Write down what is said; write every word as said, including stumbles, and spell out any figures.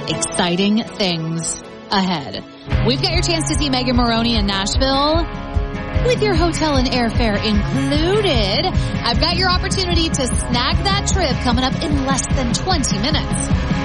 exciting things ahead. We've got your chance to see Megan Moroney in Nashville with your hotel and airfare included. I've got your opportunity to snag that trip coming up in less than twenty minutes.